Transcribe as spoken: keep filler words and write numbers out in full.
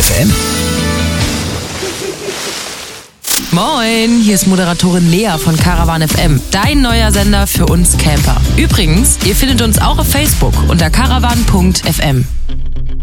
F M. Moin, hier ist Moderatorin Lea von Caravan F M, dein neuer Sender für uns Camper. Übrigens, ihr findet uns auch auf Facebook unter caravan punkt f m.